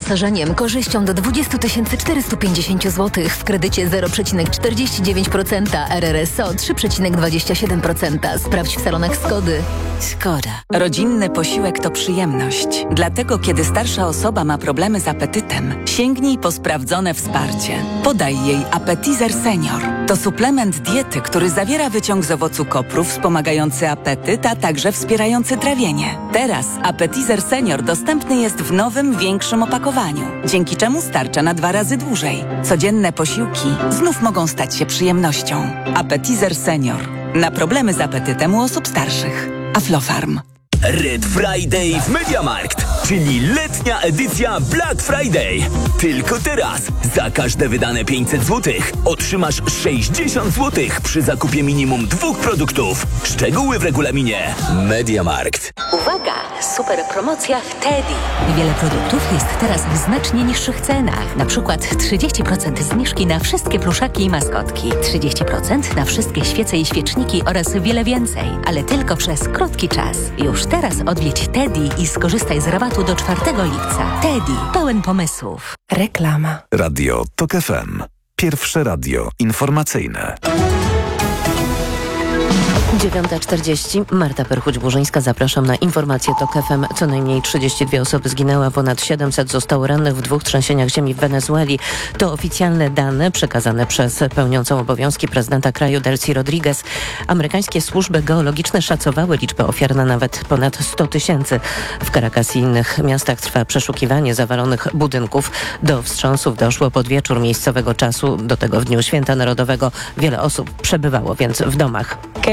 wyposażeniem, korzyścią do 20 450 zł w kredycie 0,49%, RRSO 3,27%. Sprawdź w salonach Skody. Skoda. Rodzinny posiłek to przyjemność. Dlatego, kiedy starsza osoba ma problemy z apetytem, sięgnij po sprawdzone wsparcie. Podaj jej Appetizer Senior. To suplement diety, który zawiera wyciąg z owocu kopru wspomagający apetyt, a także wspierający trawienie. Teraz Appetizer Senior dostępny jest w nowym, większym opakowaniu, dzięki czemu starcza na 2 razy dłużej. Codzienne posiłki znów mogą stać się przyjemnością. Appetizer Senior. Na problemy z apetytem u osób starszych. Aflofarm. Red Friday w MediaMarkt, czyli letnia edycja Black Friday. Tylko teraz za każde wydane 500 zł otrzymasz 60 zł przy zakupie minimum 2 produktów. Szczegóły w regulaminie MediaMarkt. Uwaga! Super promocja w Teddy. Wiele produktów jest teraz w znacznie niższych cenach. Na przykład 30% zniżki na wszystkie pluszaki i maskotki. 30% na wszystkie świece i świeczniki oraz wiele więcej. Ale tylko przez krótki czas. Już teraz odwiedź Teddy i skorzystaj z rabatu do 4 lipca. Teddy. Pełen pomysłów. Reklama. Radio TOK FM. Pierwsze radio informacyjne. 9:40. Marta Perchuć-Burzyńska. Zapraszam na informację TOK FM. Co najmniej 32 osoby zginęły, a ponad 700 zostało rannych w 2 trzęsieniach ziemi w Wenezueli. To oficjalne dane przekazane przez pełniącą obowiązki prezydenta kraju Delcy Rodriguez. Amerykańskie służby geologiczne szacowały liczbę ofiar na nawet ponad 100 000. W Caracas i innych miastach trwa przeszukiwanie zawalonych budynków. Do wstrząsów doszło pod wieczór miejscowego czasu. Do tego w Dniu Święta Narodowego wiele osób przebywało więc w domach.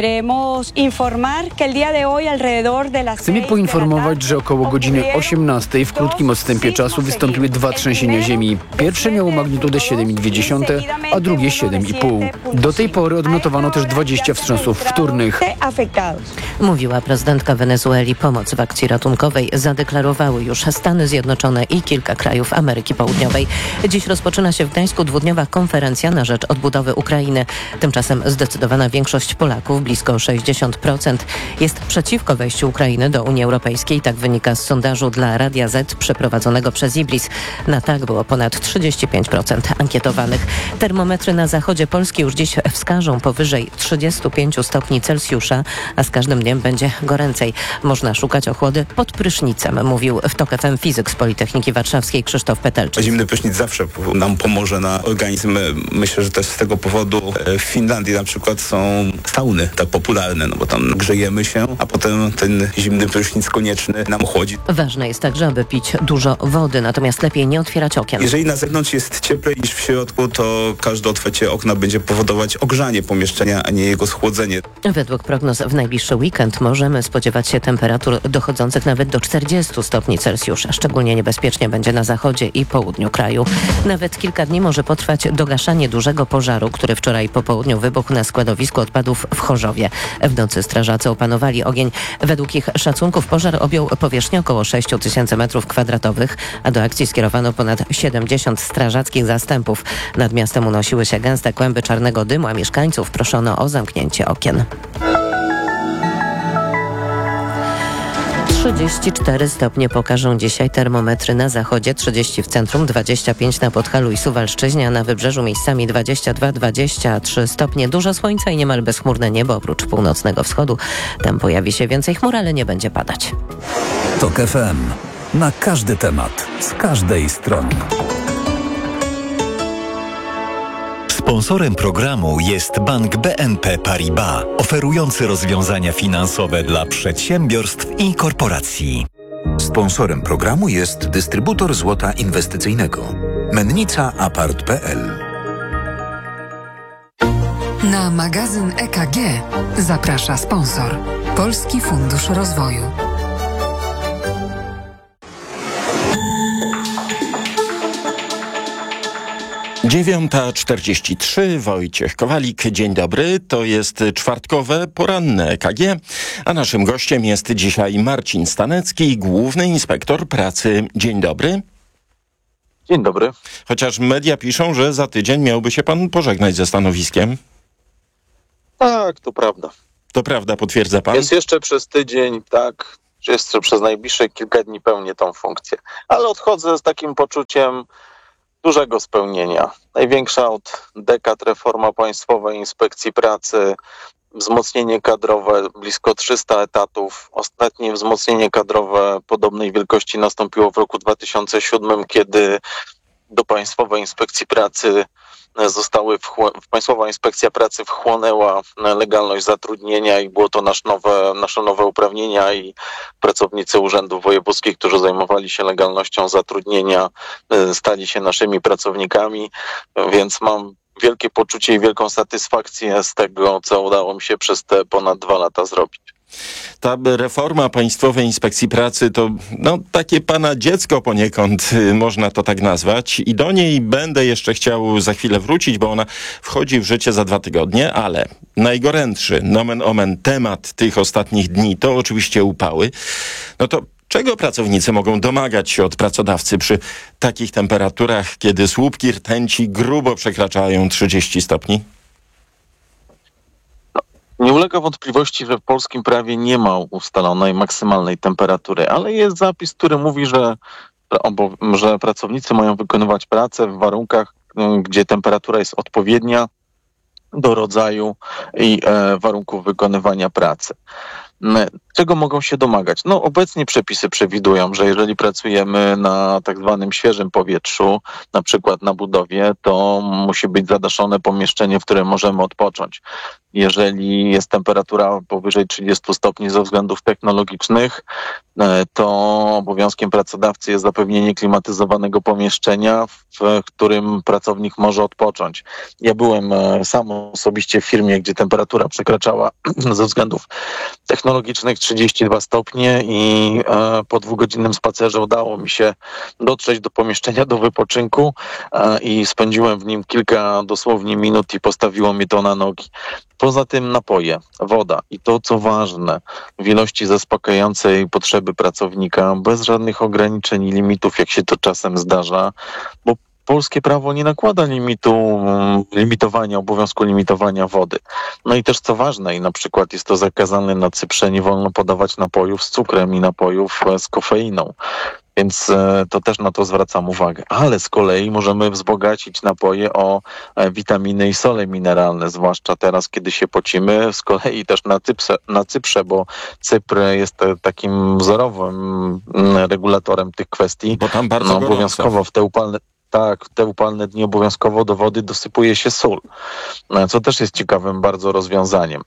Chcemy poinformować, że około godziny 18 w krótkim odstępie czasu wystąpiły 2 trzęsienia ziemi. Pierwsze miało magnitudę 7,2, a drugie 7,5. Do tej pory odnotowano też 20 wstrząsów wtórnych. Mówiła prezydentka Wenezueli. Pomoc w akcji ratunkowej zadeklarowały już Stany Zjednoczone i kilka krajów Ameryki Południowej. Dziś rozpoczyna się w Gdańsku 2-dniowa konferencja na rzecz odbudowy Ukrainy. Tymczasem zdecydowana większość Polaków, blisko 60%, jest przeciwko wejściu Ukrainy do Unii Europejskiej. Tak wynika z sondażu dla Radia Z przeprowadzonego przez Iblis. Na tak było ponad 35% ankietowanych. Termometry na zachodzie Polski już dziś wskażą powyżej 35 stopni Celsjusza, a z każdym dniem będzie goręcej. Można szukać ochłody pod prysznicem, mówił w TOK FM fizyk z Politechniki Warszawskiej Krzysztof Petelczyk. Zimny prysznic zawsze nam pomoże na organizm. Myślę, że też z tego powodu w Finlandii na przykład są sauny tak popularne, no bo tam grzejemy się, a potem ten zimny prysznic konieczny nam chłodzi. Ważne jest także, aby pić dużo wody, natomiast lepiej nie otwierać okien. Jeżeli na zewnątrz jest cieplej niż w środku, to każde otwarcie okna będzie powodować ogrzanie pomieszczenia, a nie jego schłodzenie. Według prognoz w najbliższy weekend możemy spodziewać się temperatur dochodzących nawet do 40 stopni Celsjusza. Szczególnie niebezpiecznie będzie na zachodzie i południu kraju. Nawet kilka dni może potrwać dogaszanie dużego pożaru, który wczoraj po południu wybuchł na składowisku odpadów w Chorzowie. W nocy strażacy opanowali ogień. Według ich szacunków pożar objął powierzchnię około 6 000 m2, a do akcji skierowano ponad 70 strażackich zastępów. Nad miastem unosiły się gęste kłęby czarnego dymu, a mieszkańców proszono o zamknięcie okien. 34 stopnie pokażą dzisiaj termometry na zachodzie, 30 w centrum, 25 na Podhalu i Suwalszczyźnie, a na wybrzeżu miejscami 22-23 stopnie. Dużo słońca i niemal bezchmurne niebo, oprócz północnego wschodu. Tam pojawi się więcej chmur, ale nie będzie padać. TOK FM. Na każdy temat, z każdej strony. Sponsorem programu jest Bank BNP Paribas, oferujący rozwiązania finansowe dla przedsiębiorstw i korporacji. Sponsorem programu jest dystrybutor złota inwestycyjnego Mennica Apart.pl. Na magazyn EKG zaprasza sponsor Polski Fundusz Rozwoju. Dziewiąta 43, Wojciech Kowalik. Dzień dobry, to jest czwartkowe, poranne EKG, a naszym gościem jest dzisiaj Marcin Stanecki, główny inspektor pracy. Dzień dobry. Dzień dobry. Chociaż media piszą, że za tydzień miałby się pan pożegnać ze stanowiskiem. Tak, to prawda. To prawda, potwierdza pan? Jest jeszcze przez tydzień, tak, przez najbliższe kilka dni pełnię tą funkcję. Ale odchodzę z takim poczuciem dużego spełnienia. Największa od dekad reforma Państwowej Inspekcji Pracy, wzmocnienie kadrowe, blisko 300 etatów. Ostatnie wzmocnienie kadrowe podobnej wielkości nastąpiło w roku 2007, kiedy do Państwowej Inspekcji Pracy Państwowa Inspekcja Pracy wchłonęła legalność zatrudnienia i było to nasze nowe uprawnienia i pracownicy urzędów wojewódzkich, którzy zajmowali się legalnością zatrudnienia, stali się naszymi pracownikami, więc mam wielkie poczucie i wielką satysfakcję z tego, co udało mi się przez te ponad 2 lata zrobić. Ta reforma Państwowej Inspekcji Pracy to takie pana dziecko poniekąd, można to tak nazwać, i do niej będę jeszcze chciał za chwilę wrócić, bo ona wchodzi w życie za 2 tygodnie, ale najgorętszy, nomen omen, temat tych ostatnich dni to oczywiście upały. No to czego pracownicy mogą domagać się od pracodawcy przy takich temperaturach, kiedy słupki rtęci grubo przekraczają 30 stopni? Nie ulega wątpliwości, że w polskim prawie nie ma ustalonej maksymalnej temperatury, ale jest zapis, który mówi, że pracownicy mają wykonywać pracę w warunkach, gdzie temperatura jest odpowiednia do rodzaju i warunków wykonywania pracy. Czego mogą się domagać? Obecnie przepisy przewidują, że jeżeli pracujemy na tak zwanym świeżym powietrzu, na przykład na budowie, to musi być zadaszone pomieszczenie, w którym możemy odpocząć. Jeżeli jest temperatura powyżej 30 stopni ze względów technologicznych, to obowiązkiem pracodawcy jest zapewnienie klimatyzowanego pomieszczenia, w którym pracownik może odpocząć. Ja byłem sam osobiście w firmie, gdzie temperatura przekraczała ze względów technologicznych 32 stopnie i po 2-godzinnym spacerze udało mi się dotrzeć do pomieszczenia do wypoczynku i spędziłem w nim kilka dosłownie minut i postawiło mnie to na nogi. Poza tym napoje, woda i to, co ważne, w ilości zaspokajającej potrzeby pracownika, bez żadnych ograniczeń i limitów, jak się to czasem zdarza, bo polskie prawo nie nakłada obowiązku limitowania wody. I też co ważne, i na przykład jest to zakazane na Cyprze, nie wolno podawać napojów z cukrem i napojów z kofeiną. Więc to też na to zwracam uwagę. Ale z kolei możemy wzbogacić napoje o witaminy i sole mineralne, zwłaszcza teraz, kiedy się pocimy. Z kolei też na Cyprze, bo Cypr jest takim wzorowym regulatorem tych kwestii. Bo tam bardzo obowiązkowo w te upalne dni obowiązkowo do wody dosypuje się sól, co też jest ciekawym bardzo rozwiązaniem.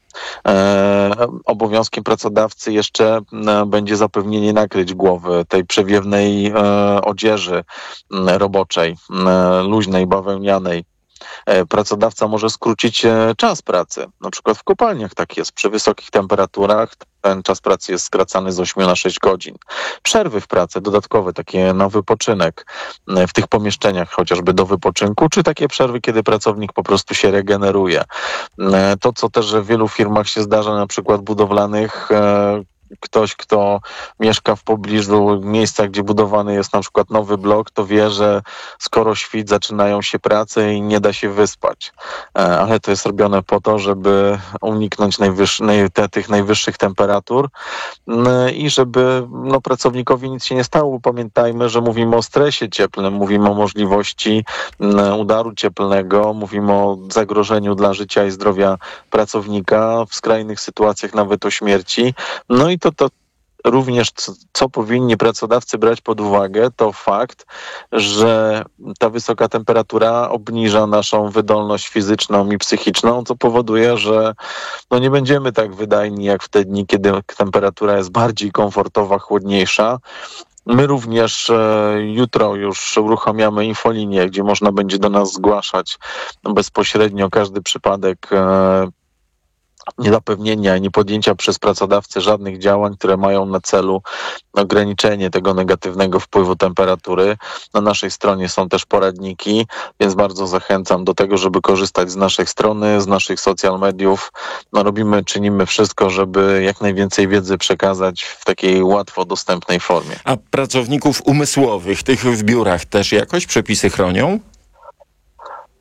Obowiązkiem pracodawcy jeszcze będzie zapewnienie nakryć głowy, tej przewiewnej odzieży roboczej, luźnej, bawełnianej. Pracodawca może skrócić czas pracy. Na przykład w kopalniach tak jest. Przy wysokich temperaturach ten czas pracy jest skracany z 8 na 6 godzin. Przerwy w pracy dodatkowe, takie na wypoczynek w tych pomieszczeniach, chociażby do wypoczynku, czy takie przerwy, kiedy pracownik po prostu się regeneruje. To, co też w wielu firmach się zdarza, na przykład budowlanych, ktoś, kto mieszka w pobliżu miejsca, gdzie budowany jest na przykład nowy blok, to wie, że skoro świt zaczynają się prace i nie da się wyspać. Ale to jest robione po to, żeby uniknąć tych najwyższych temperatur i żeby pracownikowi nic się nie stało. Pamiętajmy, że mówimy o stresie cieplnym, mówimy o możliwości udaru cieplnego, mówimy o zagrożeniu dla życia i zdrowia pracownika, w skrajnych sytuacjach nawet o śmierci. I to również, co powinni pracodawcy brać pod uwagę, to fakt, że ta wysoka temperatura obniża naszą wydolność fizyczną i psychiczną, co powoduje, że nie będziemy tak wydajni jak w te dni, kiedy temperatura jest bardziej komfortowa, chłodniejsza. My również jutro już uruchamiamy infolinię, gdzie można będzie do nas zgłaszać bezpośrednio każdy przypadek niezapewnienia i niepodjęcia przez pracodawcę żadnych działań, które mają na celu ograniczenie tego negatywnego wpływu temperatury. Na naszej stronie są też poradniki, więc bardzo zachęcam do tego, żeby korzystać z naszej strony, z naszych social mediów. Czynimy wszystko, żeby jak najwięcej wiedzy przekazać w takiej łatwo dostępnej formie. A pracowników umysłowych, tych w biurach też jakoś przepisy chronią?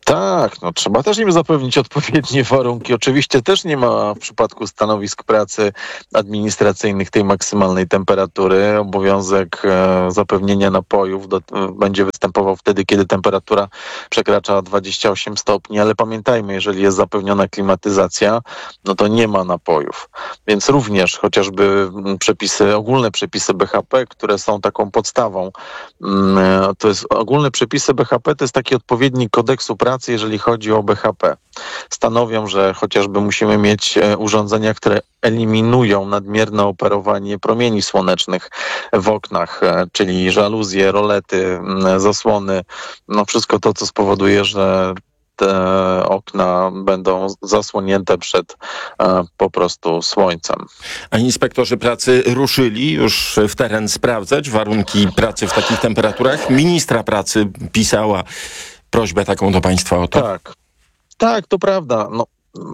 Tak, no trzeba też im zapewnić odpowiednie warunki. Oczywiście też nie ma w przypadku stanowisk pracy administracyjnych tej maksymalnej temperatury. Obowiązek zapewnienia napojów będzie występował wtedy, kiedy temperatura przekracza 28 stopni, ale pamiętajmy, jeżeli jest zapewniona klimatyzacja, no to nie ma napojów. Więc również chociażby ogólne przepisy BHP, które są taką podstawą, to jest ogólne przepisy BHP, to jest taki odpowiednik kodeksu pracy, jeżeli chodzi o BHP. Stanowią, że chociażby musimy mieć urządzenia, które eliminują nadmierne operowanie promieni słonecznych w oknach, czyli żaluzje, rolety, zasłony, no wszystko to, co spowoduje, że te okna będą zasłonięte przed po prostu słońcem. A inspektorzy pracy ruszyli już w teren sprawdzać warunki pracy w takich temperaturach? Ministra pracy pisała prośbę taką do państwa o to. Tak, to prawda. No,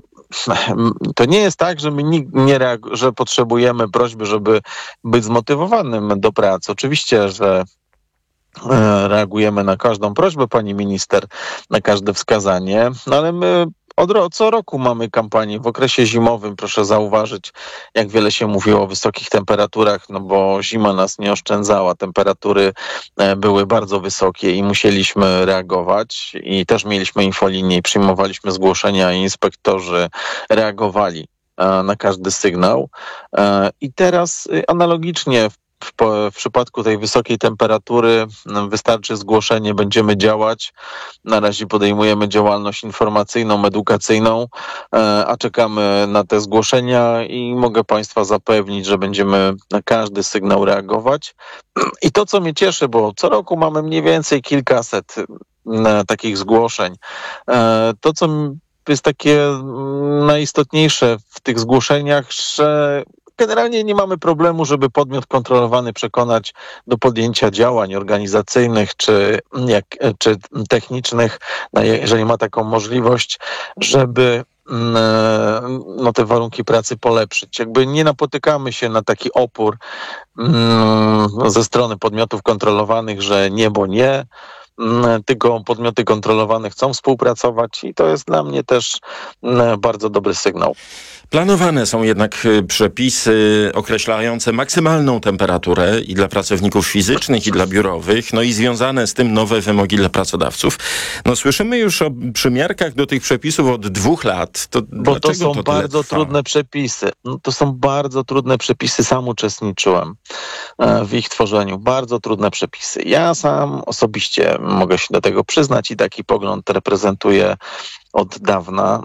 to nie jest tak, że my że potrzebujemy prośby, żeby być zmotywowanym do pracy. Oczywiście, że reagujemy na każdą prośbę pani minister, na każde wskazanie, no ale my co roku mamy kampanię. W okresie zimowym, proszę zauważyć, jak wiele się mówiło o wysokich temperaturach, no bo zima nas nie oszczędzała. Temperatury były bardzo wysokie i musieliśmy reagować. I też mieliśmy infolinię i przyjmowaliśmy zgłoszenia i inspektorzy reagowali na każdy sygnał. I teraz analogicznie w przypadku tej wysokiej temperatury wystarczy zgłoszenie, będziemy działać. Na razie podejmujemy działalność informacyjną, edukacyjną, a czekamy na te zgłoszenia i mogę państwa zapewnić, że będziemy na każdy sygnał reagować. I to, co mnie cieszy, bo co roku mamy mniej więcej kilkaset takich zgłoszeń. To, co jest takie najistotniejsze w tych zgłoszeniach, że generalnie nie mamy problemu, żeby podmiot kontrolowany przekonać do podjęcia działań organizacyjnych czy technicznych, jeżeli ma taką możliwość, żeby te warunki pracy polepszyć. Jakby nie napotykamy się na taki opór ze strony podmiotów kontrolowanych, że nie, bo nie. Tylko podmioty kontrolowane chcą współpracować i to jest dla mnie też bardzo dobry sygnał. Planowane są jednak przepisy określające maksymalną temperaturę i dla pracowników fizycznych, i dla biurowych, no i związane z tym nowe wymogi dla pracodawców. No słyszymy już o przymiarkach do tych przepisów od 2 lat. Bo to są bardzo trudne przepisy. To są bardzo trudne przepisy. Sam uczestniczyłem w ich tworzeniu. Bardzo trudne przepisy. Ja sam osobiście mogę się do tego przyznać i taki pogląd reprezentuję od dawna,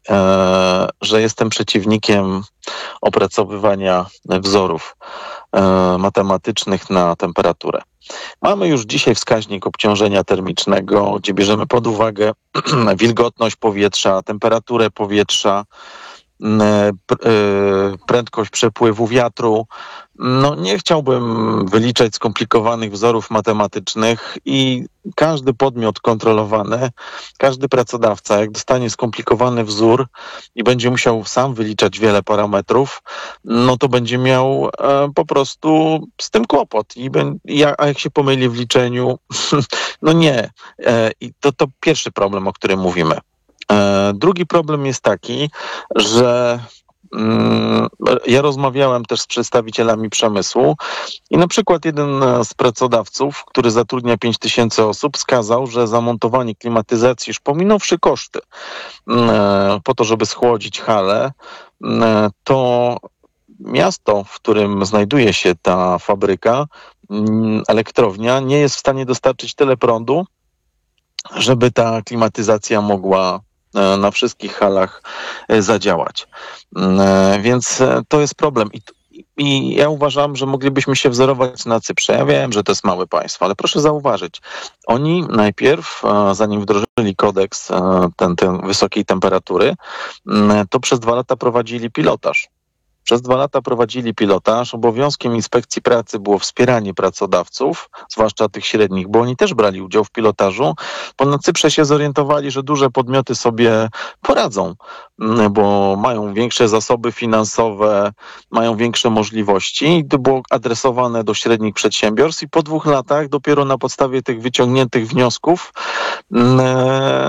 że jestem przeciwnikiem opracowywania wzorów matematycznych na temperaturę. Mamy już dzisiaj wskaźnik obciążenia termicznego, gdzie bierzemy pod uwagę wilgotność powietrza, temperaturę powietrza, prędkość przepływu wiatru. No nie chciałbym wyliczać skomplikowanych wzorów matematycznych i każdy podmiot kontrolowany, każdy pracodawca, jak dostanie skomplikowany wzór i będzie musiał sam wyliczać wiele parametrów, no to będzie miał po prostu z tym kłopot. A jak się pomyli w liczeniu, no nie. I to pierwszy problem, o którym mówimy. Drugi problem jest taki, że ja rozmawiałem też z przedstawicielami przemysłu i na przykład jeden z pracodawców, który zatrudnia 5000 osób, wskazał, że zamontowanie klimatyzacji, już pominąwszy koszty, po to, żeby schłodzić halę, to miasto, w którym znajduje się ta fabryka, elektrownia, nie jest w stanie dostarczyć tyle prądu, żeby ta klimatyzacja mogła na wszystkich halach zadziałać. Więc to jest problem. I ja uważam, że moglibyśmy się wzorować na Cyprze. Ja wiem, że to jest małe państwo, ale proszę zauważyć, oni najpierw, zanim wdrożyli kodeks ten wysokiej temperatury, to przez 2 lata prowadzili pilotaż. Przez 2 lata prowadzili pilotaż. Obowiązkiem inspekcji pracy było wspieranie pracodawców, zwłaszcza tych średnich, bo oni też brali udział w pilotażu, bo na Cyprze się zorientowali, że duże podmioty sobie poradzą, bo mają większe zasoby finansowe, mają większe możliwości. I to było adresowane do średnich przedsiębiorstw i po 2 latach dopiero na podstawie tych wyciągniętych wniosków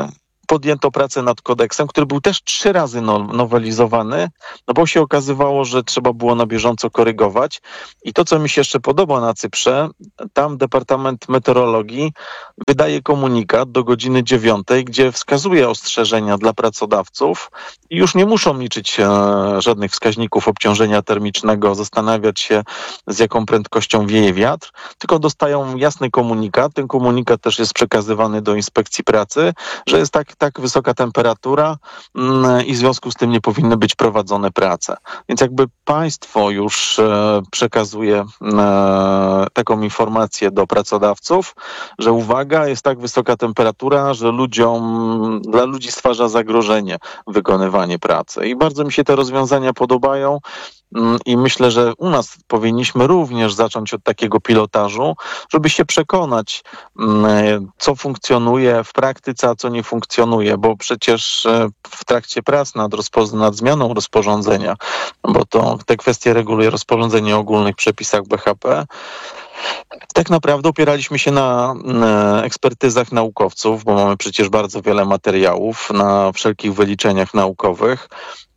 podjęto pracę nad kodeksem, który był też 3 razy nowelizowany, no bo się okazywało, że trzeba było na bieżąco korygować. I to, co mi się jeszcze podoba na Cyprze, tam Departament Meteorologii wydaje komunikat do godziny 9, gdzie wskazuje ostrzeżenia dla pracodawców i już nie muszą liczyć żadnych wskaźników obciążenia termicznego, zastanawiać się, z jaką prędkością wieje wiatr, tylko dostają jasny komunikat. Ten komunikat też jest przekazywany do Inspekcji Pracy, że jest tak wysoka temperatura i w związku z tym nie powinny być prowadzone prace. Więc jakby państwo już przekazuje taką informację do pracodawców, że uwaga, jest tak wysoka temperatura, że dla ludzi stwarza zagrożenie wykonywanie pracy. I bardzo mi się te rozwiązania podobają. I myślę, że u nas powinniśmy również zacząć od takiego pilotażu, żeby się przekonać, co funkcjonuje w praktyce, a co nie funkcjonuje, bo przecież w trakcie prac nad zmianą rozporządzenia, bo te kwestie reguluje rozporządzenie o ogólnych przepisach BHP, tak naprawdę opieraliśmy się na ekspertyzach naukowców, bo mamy przecież bardzo wiele materiałów, na wszelkich wyliczeniach naukowych.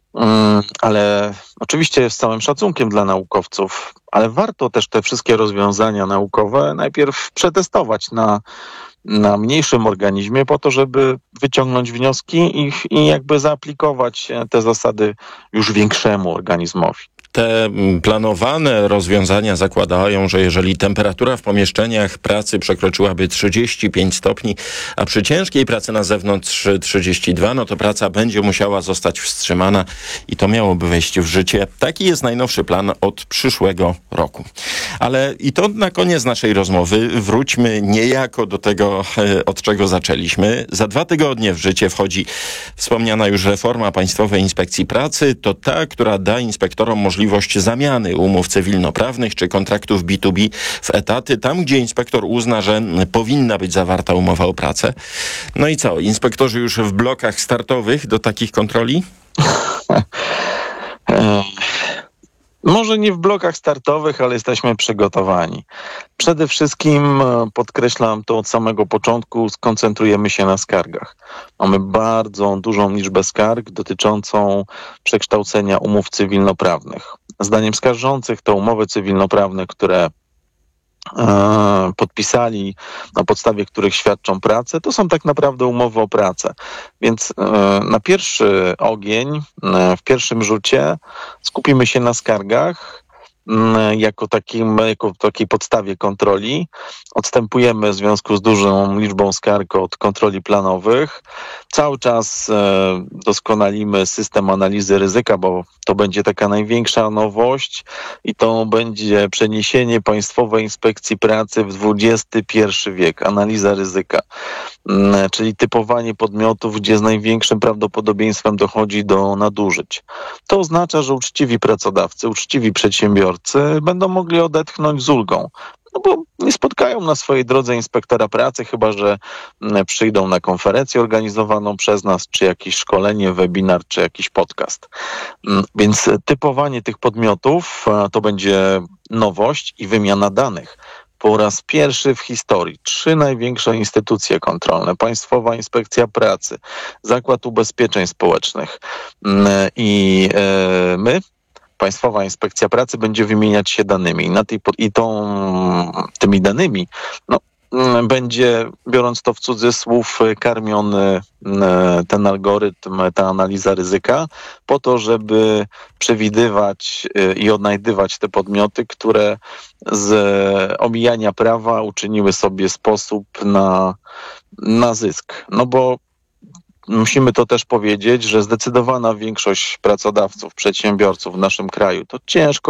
Ale oczywiście z całym szacunkiem dla naukowców, ale warto też te wszystkie rozwiązania naukowe najpierw przetestować na mniejszym organizmie po to, żeby wyciągnąć wnioski i jakby zaaplikować te zasady już większemu organizmowi. Te planowane rozwiązania zakładają, że jeżeli temperatura w pomieszczeniach pracy przekroczyłaby 35 stopni, a przy ciężkiej pracy na zewnątrz 32, no to praca będzie musiała zostać wstrzymana i to miałoby wejść w życie. Taki jest najnowszy plan od przyszłego roku. Ale i to na koniec naszej rozmowy wróćmy niejako do tego, od czego zaczęliśmy. Za 2 tygodnie w życie wchodzi wspomniana już reforma Państwowej Inspekcji Pracy. To ta, która da inspektorom możliwość zamiany umów cywilnoprawnych czy kontraktów B2B w etaty, tam gdzie inspektor uzna, że powinna być zawarta umowa o pracę. No i co? Inspektorzy już w blokach startowych do takich kontroli? Może nie w blokach startowych, ale jesteśmy przygotowani. Przede wszystkim, podkreślam to od samego początku, skoncentrujemy się na skargach. Mamy bardzo dużą liczbę skarg dotyczącą przekształcenia umów cywilnoprawnych. Zdaniem skarżących te umowy cywilnoprawne, które podpisali, na podstawie których świadczą pracę, to są tak naprawdę umowy o pracę. Więc na pierwszy ogień, w pierwszym rzucie skupimy się na skargach jako takiej podstawie kontroli. Odstępujemy w związku z dużą liczbą skarg od kontroli planowych. Cały czas doskonalimy system analizy ryzyka, bo to będzie taka największa nowość i to będzie przeniesienie Państwowej Inspekcji Pracy w XXI wiek. Analiza ryzyka, czyli typowanie podmiotów, gdzie z największym prawdopodobieństwem dochodzi do nadużyć. To oznacza, że uczciwi pracodawcy, uczciwi przedsiębiorcy będą mogli odetchnąć z ulgą. No bo nie spotkają na swojej drodze inspektora pracy, chyba że przyjdą na konferencję organizowaną przez nas, czy jakieś szkolenie, webinar, czy jakiś podcast. Więc typowanie tych podmiotów to będzie nowość i wymiana danych. Po raz pierwszy w historii 3 największe instytucje kontrolne, Państwowa Inspekcja Pracy, Zakład Ubezpieczeń Społecznych i my, Państwowa Inspekcja Pracy, będzie wymieniać się danymi. Tymi danymi będzie, biorąc to w cudzysłów, karmiony ten algorytm, ta analiza ryzyka, po to, żeby przewidywać i odnajdywać te podmioty, które z omijania prawa uczyniły sobie sposób na zysk. No bo musimy to też powiedzieć, że zdecydowana większość pracodawców, przedsiębiorców w naszym kraju to ciężko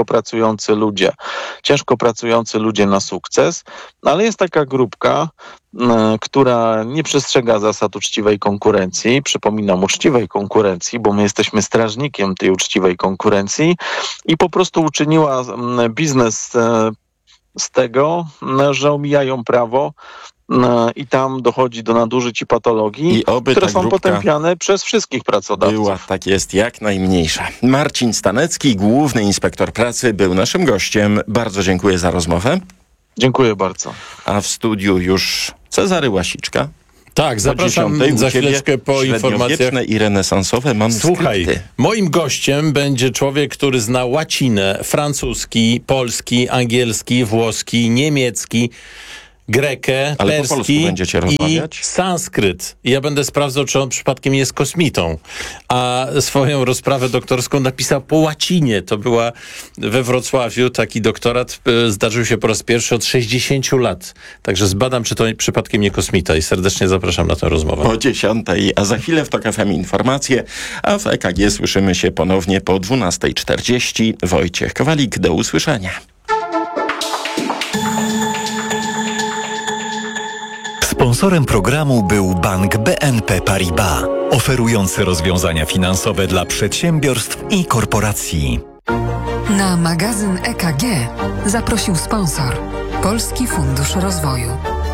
pracujący ludzie na sukces, ale jest taka grupka, która nie przestrzega zasad uczciwej konkurencji. Przypominam, uczciwej konkurencji, bo my jesteśmy strażnikiem tej uczciwej konkurencji i po prostu uczyniła biznes z tego, że omijają prawo, i tam dochodzi do nadużyć i patologii, które są potępiane przez wszystkich pracodawców. Tak jest, jak najmniejsza. Marcin Stanecki, główny inspektor pracy, był naszym gościem. Bardzo dziękuję za rozmowę. Dziękuję bardzo. A w studiu już Cezary Łasiczka. Tak, zapraszam za chwileczkę po informacjach. I renesansowe manuskripty. Słuchaj, moim gościem będzie człowiek, który zna łacinę, francuski, polski, angielski, włoski, niemiecki, grekę, perski i sanskryt. Ja będę sprawdzał, czy on przypadkiem jest kosmitą. A swoją rozprawę doktorską napisał po łacinie. To była we Wrocławiu. Taki doktorat zdarzył się po raz pierwszy od 60 lat. Także zbadam, czy to przypadkiem nie kosmita i serdecznie zapraszam na tę rozmowę. Po 10:00, a za chwilę w TOK FM informacje, a w EKG słyszymy się ponownie po 12:40. Wojciech Kowalik, do usłyszenia. Sponsorem programu był Bank BNP Paribas, oferujący rozwiązania finansowe dla przedsiębiorstw i korporacji. Na magazyn EKG zaprosił sponsor Polski Fundusz Rozwoju.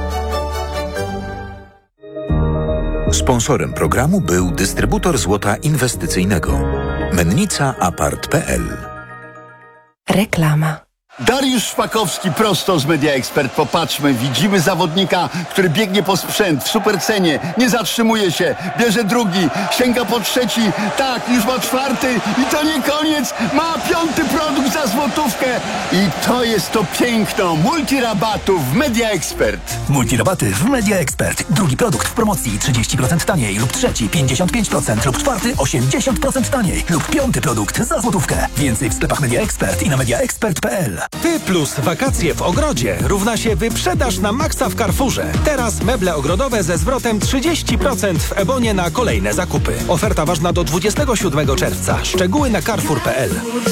Sponsorem programu był dystrybutor złota inwestycyjnego. Mennica Apart.pl. Reklama. Dariusz Szpakowski prosto z Media Expert. Popatrzmy, widzimy zawodnika, który biegnie po sprzęt w supercenie, nie zatrzymuje się, bierze drugi, sięga po trzeci, tak, już ma czwarty i to nie koniec, ma piąty produkt za złotówkę i to jest to piękno multirabatów w Media Expert. Multirabaty w Media Expert. Drugi produkt w promocji 30% taniej lub trzeci 55% lub czwarty 80% taniej lub piąty produkt za złotówkę. Więcej w sklepach Media Expert i na mediaexpert.pl. Ty plus wakacje w ogrodzie równa się wyprzedaż na maksa w Carrefourze. Teraz meble ogrodowe ze zwrotem 30% w Ebonie na kolejne zakupy. Oferta ważna do 27 czerwca. Szczegóły na carrefour.pl.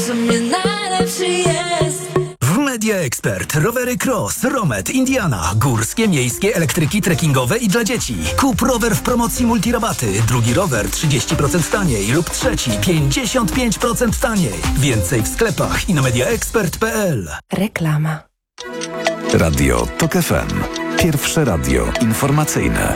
W Media Expert rowery Cross, Romet, Indiana, górskie, miejskie, elektryki, trekkingowe i dla dzieci. Kup rower w promocji multirabaty. Drugi rower 30% taniej lub trzeci 55% taniej. Więcej w sklepach i na mediaexpert.pl. Reklama. Radio TOK FM. Pierwsze radio informacyjne.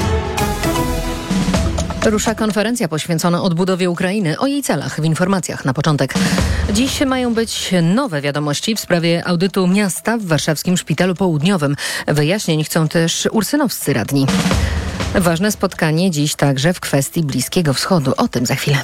Rusza konferencja poświęcona odbudowie Ukrainy. O jej celach w informacjach na początek. Dziś mają być nowe wiadomości w sprawie audytu miasta w warszawskim Szpitalu Południowym. Wyjaśnień chcą też ursynowscy radni. Ważne spotkanie dziś także w kwestii Bliskiego Wschodu. O tym za chwilę.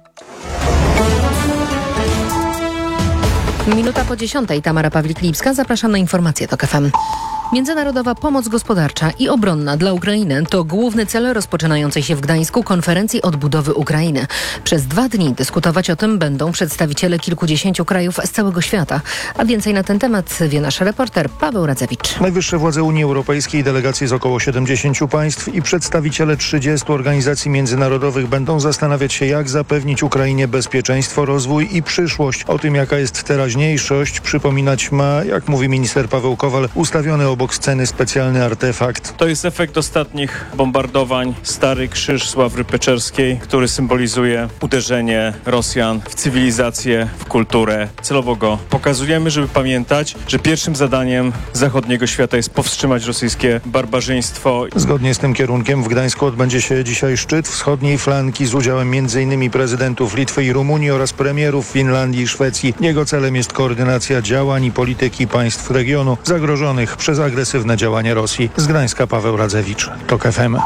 Minuta po 10:00. Tamara Pawlik-Lipska. Zapraszam na informacje TOK FM. Międzynarodowa pomoc gospodarcza i obronna dla Ukrainy to główny cel rozpoczynającej się w Gdańsku konferencji odbudowy Ukrainy. Przez 2 dni dyskutować o tym będą przedstawiciele kilkudziesięciu krajów z całego świata. A więcej na ten temat wie nasz reporter Paweł Radzewicz. Najwyższe władze Unii Europejskiej, delegacje z około 70 państw i przedstawiciele 30 organizacji międzynarodowych będą zastanawiać się, jak zapewnić Ukrainie bezpieczeństwo, rozwój i przyszłość. O tym, jaka jest teraźniejszość, przypominać ma, jak mówi minister Paweł Kowal, ustawiony obok sceny specjalny artefakt. To jest efekt ostatnich bombardowań. Stary Krzyż Sławry Peczerskiej, który symbolizuje uderzenie Rosjan w cywilizację, w kulturę. Celowo go pokazujemy, żeby pamiętać, że pierwszym zadaniem zachodniego świata jest powstrzymać rosyjskie barbarzyństwo. Zgodnie z tym kierunkiem w Gdańsku odbędzie się dzisiaj szczyt wschodniej flanki z udziałem m.in. prezydentów Litwy i Rumunii oraz premierów Finlandii i Szwecji. Jego celem jest koordynacja działań i polityki państw regionu zagrożonych przez agresywne działania Rosji. Z Gdańska Paweł Radzewicz, TOK FM.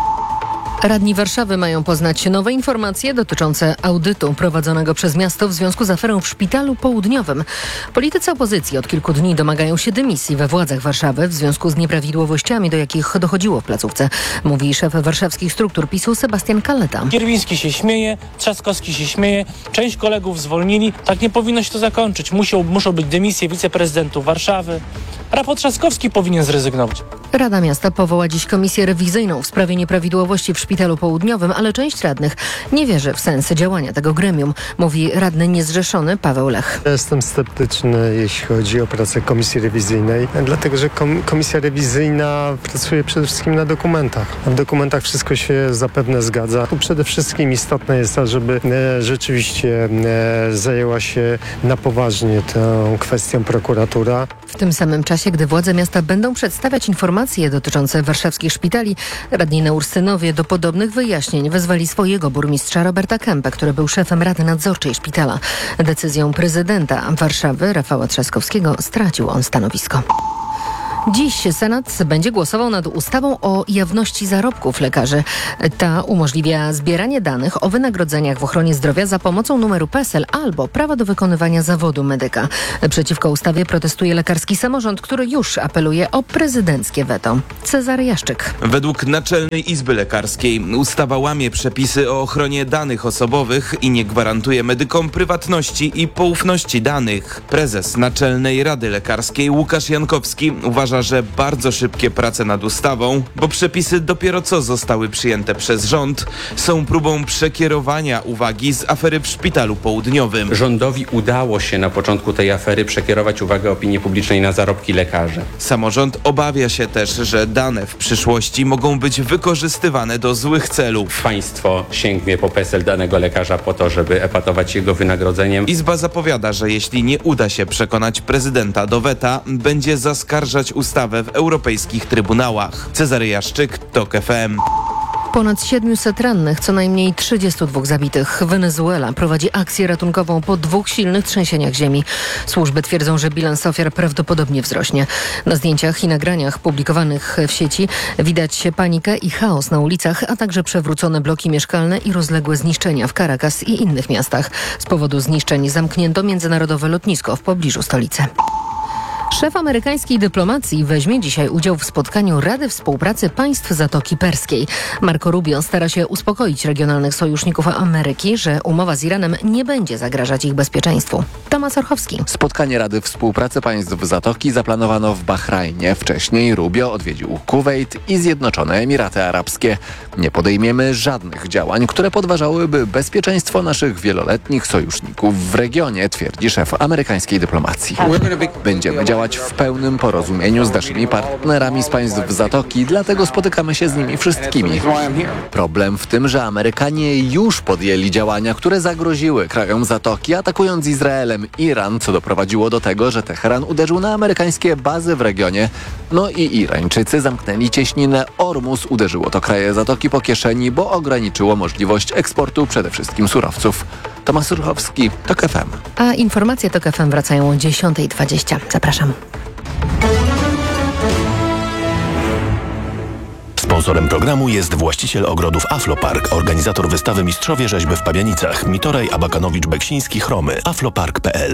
Radni Warszawy mają poznać nowe informacje dotyczące audytu prowadzonego przez miasto w związku z aferą w Szpitalu Południowym. Politycy opozycji od kilku dni domagają się dymisji we władzach Warszawy w związku z nieprawidłowościami, do jakich dochodziło w placówce, mówi szef warszawskich struktur PiS-u Sebastian Kaleta. Kierwiński się śmieje, Trzaskowski się śmieje, część kolegów zwolnili. Tak nie powinno się to zakończyć. Muszą być dymisje wiceprezydentów Warszawy. Rafał Trzaskowski powinien zrezygnować. Rada Miasta powoła dziś komisję rewizyjną w sprawie nieprawidłowości w Szpitalu Południowym, ale część radnych nie wierzy w sens działania tego gremium, mówi radny niezrzeszony Paweł Lech. Ja jestem sceptyczny, jeśli chodzi o pracę komisji rewizyjnej, dlatego że komisja rewizyjna pracuje przede wszystkim na dokumentach. W dokumentach wszystko się zapewne zgadza. Tu przede wszystkim istotne jest to, żeby rzeczywiście zajęła się na poważnie tą kwestią prokuratura. W tym samym czasie, gdy władze miasta będą przedstawiać informacje dotyczące warszawskich szpitali, radni na Ursynowie do podobnych wyjaśnień wezwali swojego burmistrza Roberta Kępę, który był szefem Rady Nadzorczej szpitala. Decyzją prezydenta Warszawy Rafała Trzaskowskiego stracił on stanowisko. Dziś Senat będzie głosował nad ustawą o jawności zarobków lekarzy. Ta umożliwia zbieranie danych o wynagrodzeniach w ochronie zdrowia za pomocą numeru PESEL albo prawa do wykonywania zawodu medyka. Przeciwko ustawie protestuje lekarski samorząd, który już apeluje o prezydenckie weto. Cezary Jaszczyk. Według Naczelnej Izby Lekarskiej ustawa łamie przepisy o ochronie danych osobowych i nie gwarantuje medykom prywatności i poufności danych. Prezes Naczelnej Rady Lekarskiej Łukasz Jankowski uważa, że bardzo szybkie prace nad ustawą, bo przepisy dopiero co zostały przyjęte przez rząd, są próbą przekierowania uwagi z afery w Szpitalu Południowym. Rządowi udało się na początku tej afery przekierować uwagę opinii publicznej na zarobki lekarzy. Samorząd obawia się też, że dane w przyszłości mogą być wykorzystywane do złych celów. Państwo sięgnie po PESEL danego lekarza po to, żeby epatować jego wynagrodzeniem. Izba zapowiada, że jeśli nie uda się przekonać prezydenta do weta, będzie zaskarżać ustawę w europejskich trybunałach. Cezary Jaszczyk, TOK FM. Ponad 700 rannych, co najmniej 32 zabitych. Wenezuela prowadzi akcję ratunkową po 2 silnych trzęsieniach ziemi. Służby twierdzą, że bilans ofiar prawdopodobnie wzrośnie. Na zdjęciach i nagraniach publikowanych w sieci widać panikę i chaos na ulicach, a także przewrócone bloki mieszkalne i rozległe zniszczenia w Caracas i innych miastach. Z powodu zniszczeń zamknięto międzynarodowe lotnisko w pobliżu stolicy. Szef amerykańskiej dyplomacji weźmie dzisiaj udział w spotkaniu Rady Współpracy Państw Zatoki Perskiej. Marco Rubio stara się uspokoić regionalnych sojuszników Ameryki, że umowa z Iranem nie będzie zagrażać ich bezpieczeństwu. Tomasz Orchowski. Spotkanie Rady Współpracy Państw Zatoki zaplanowano w Bahrajnie. Wcześniej Rubio odwiedził Kuwejt i Zjednoczone Emiraty Arabskie. Nie podejmiemy żadnych działań, które podważałyby bezpieczeństwo naszych wieloletnich sojuszników w regionie, twierdzi szef amerykańskiej dyplomacji. Będziemy działać w pełnym porozumieniu z naszymi partnerami z państw Zatoki, dlatego spotykamy się z nimi wszystkimi. Problem w tym, że Amerykanie już podjęli działania, które zagroziły krajom Zatoki, atakując Izraelem Iran, co doprowadziło do tego, że Teheran uderzył na amerykańskie bazy w regionie. No i Irańczycy zamknęli cieśninę Ormus. Uderzyło to kraje Zatoki po kieszeni, bo ograniczyło możliwość eksportu przede wszystkim surowców. Tomasz Surchowski, TOK FM. A informacje TOK FM wracają o 10:20. Zapraszam. Sponsorem programu jest właściciel ogrodów Aflopark, organizator wystawy Mistrzowie Rzeźby w Pabianicach, Mitorej Abakanowicz-Beksiński, Chromy, aflopark.pl.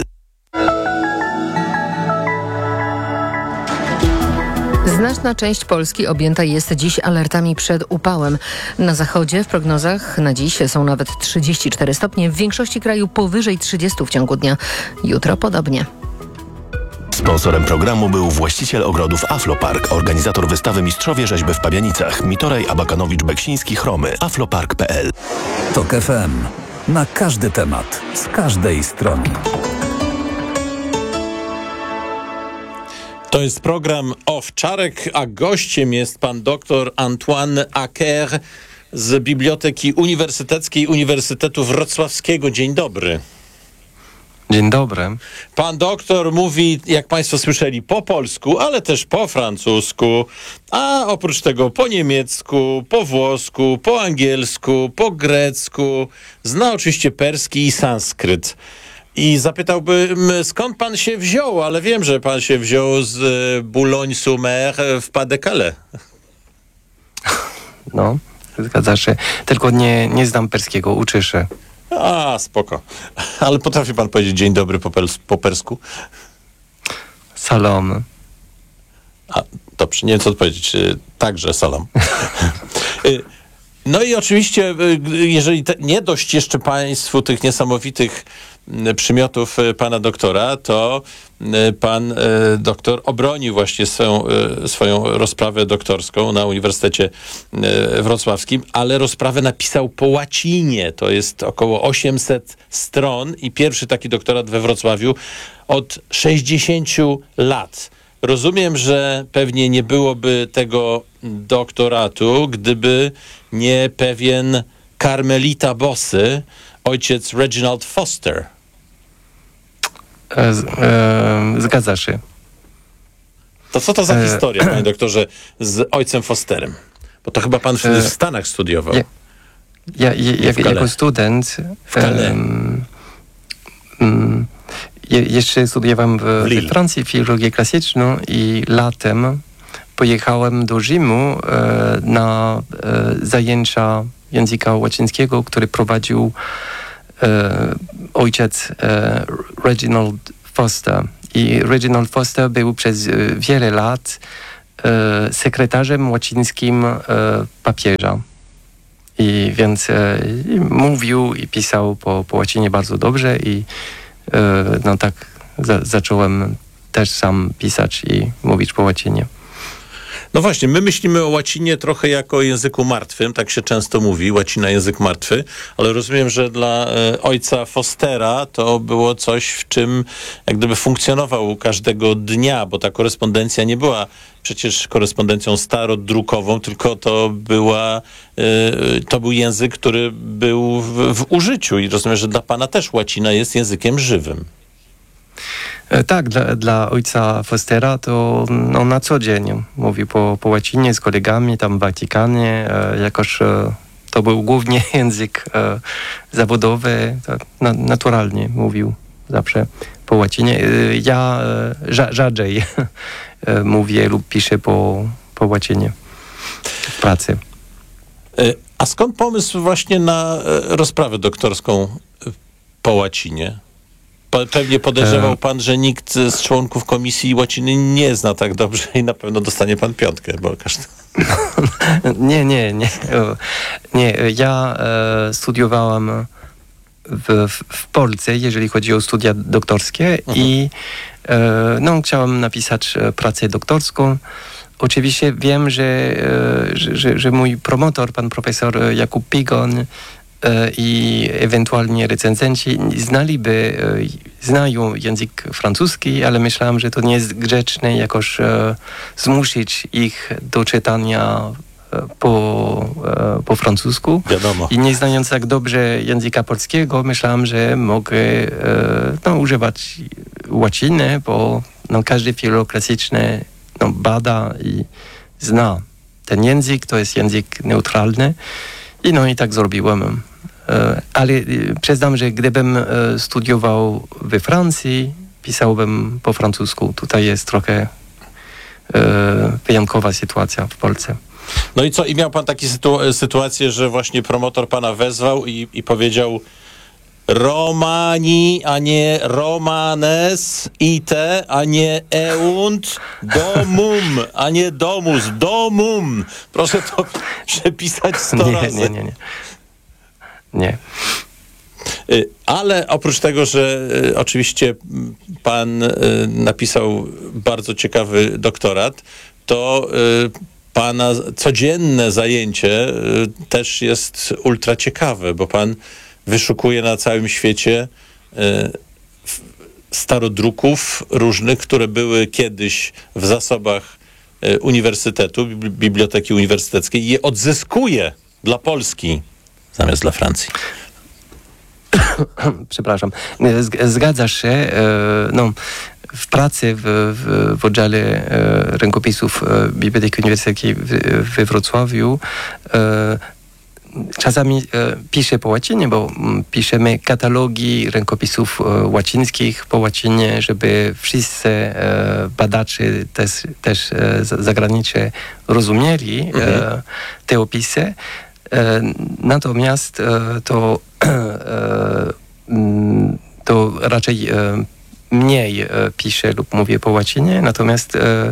Znaczna część Polski objęta jest dziś alertami przed upałem. Na zachodzie w prognozach na dziś są nawet 34 stopnie, w większości kraju powyżej 30 w ciągu dnia. Jutro podobnie. Sponsorem programu był właściciel ogrodów Aflopark, organizator wystawy Mistrzowie Rzeźby w Pabianicach, Mitorej Abakanowicz-Beksiński, Chromy, aflopark.pl. TOK FM. Na każdy temat, z każdej strony. To jest program Owczarek, a gościem jest pan dr Antoine Acker z Biblioteki Uniwersyteckiej Uniwersytetu Wrocławskiego. Dzień dobry. Dzień dobry. Pan doktor mówi, jak państwo słyszeli, po polsku, ale też po francusku, a oprócz tego po niemiecku, po włosku, po angielsku, po grecku. Zna oczywiście perski i sanskryt. I zapytałbym, skąd pan się wziął, ale wiem, że pan się wziął z Boulogne-sur-Mer w Pas-de-Calais. No, zgadza się. Tylko nie znam perskiego, uczę się. A, spoko. Ale potrafi pan powiedzieć dzień dobry po persku? Salam. A, dobrze, nie wiem co odpowiedzieć. Także salam. No i oczywiście, jeżeli nie dość jeszcze państwu tych niesamowitych przymiotów pana doktora, to pan doktor obronił właśnie swoją rozprawę doktorską na Uniwersytecie Wrocławskim, ale rozprawę napisał po łacinie. To jest około 800 stron i pierwszy taki doktorat we Wrocławiu od 60 lat. Rozumiem, że pewnie nie byłoby tego doktoratu, gdyby nie pewien karmelita bossy, ojciec Reginald Foster. Zgadza się. To co to za historia, panie doktorze, z ojcem Fosterem? Bo to chyba pan w Stanach studiował. Jako student jeszcze studiowałem we Francji filologię klasyczną i latem pojechałem do Rzymu na zajęcia języka łacińskiego, który prowadził ojciec Reginald Foster. I Reginald Foster był przez wiele lat sekretarzem łacińskim papieża. I więc mówił i pisał po łacinie bardzo dobrze i no tak zacząłem też sam pisać i mówić po łacinie. No właśnie, my myślimy o łacinie trochę jako o języku martwym, tak się często mówi, łacina język martwy, ale rozumiem, że dla ojca Fostera to było coś, w czym jak gdyby funkcjonował każdego dnia, bo ta korespondencja nie była przecież korespondencją starodrukową, tylko to był język, który był w użyciu i rozumiem, że dla pana też łacina jest językiem żywym. Tak, dla ojca Fostera to na co dzień mówił po łacinie z kolegami tam w Watykanie, jakoż to był głównie język zawodowy, tak, naturalnie mówił zawsze po łacinie. Ja rzadziej mówię lub piszę po łacinie w pracy. A skąd pomysł właśnie na rozprawę doktorską po łacinie? Pewnie podejrzewał pan, że nikt z członków komisji łaciny nie zna tak dobrze i na pewno dostanie pan 5, bo każdy... Nie. Ja studiowałem w Polsce, jeżeli chodzi o studia doktorskie i chciałem napisać pracę doktorską. Oczywiście wiem, że mój promotor, pan profesor Jakub Pigon i ewentualnie recenzenci znają język francuski, ale myślałem, że to nie jest grzeczne jakoś zmusić ich do czytania po francusku. Wiadomo. I nie znając tak dobrze języka polskiego, myślałem, że mogę używać łaciny, bo każdy filolog klasyczny bada i zna ten język, to jest język neutralny. I tak zrobiłem. Ale przyznam, że gdybym studiował we Francji, pisałbym po francusku. Tutaj jest trochę wyjątkowa sytuacja w Polsce. No i co? I miał pan takie sytuację, że właśnie promotor pana wezwał i powiedział Romani, a nie Romanes, ite, a nie eunt, domum, a nie domus, domum. Proszę to przepisać 100 razy. Nie. Ale oprócz tego, że oczywiście pan napisał bardzo ciekawy doktorat, to pana codzienne zajęcie też jest ultra ciekawe, bo pan wyszukuje na całym świecie starodruków różnych, które były kiedyś w zasobach uniwersytetu, Biblioteki Uniwersyteckiej i je odzyskuje dla Polski zamiast dla Francji. Przepraszam. Zgadza się. W pracy w oddziale rękopisów Biblioteki Uniwersyteckiej we Wrocławiu czasami piszę po łacinie, bo piszemy katalogi rękopisów łacińskich po łacinie, żeby wszyscy badacze też zagraniczne rozumieli te opisy. Natomiast to raczej mniej piszę lub mówię po łacinie, natomiast